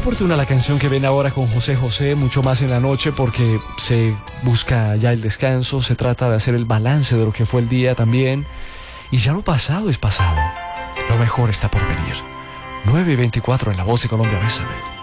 oportuna la canción que ven ahora con José José, mucho más en la noche, porque se busca ya el descanso, se trata de hacer el balance de lo que fue el día también, y ya lo pasado es pasado. Lo mejor está por venir. 9:24 en La Voz de Colombia. Bésame.